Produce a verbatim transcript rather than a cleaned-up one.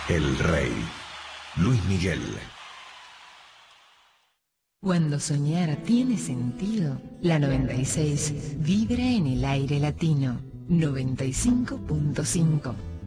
El Rey. Luis Miguel. Cuando soñar tiene sentido, la noventa y seis vibra en el aire latino. noventa y cinco punto cinco.